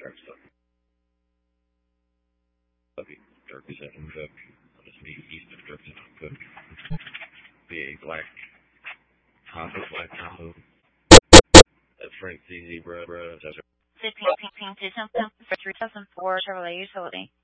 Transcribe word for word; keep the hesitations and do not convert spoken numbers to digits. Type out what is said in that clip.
truck stop. Copy. Turkey seven Cook. On the speed east of Turkey on Cook. B A black Tahoe, black Tahoe. That's Frank C. Zebra, bro. That's sixteen, sixteen, two thousand four Chevrolet Utility.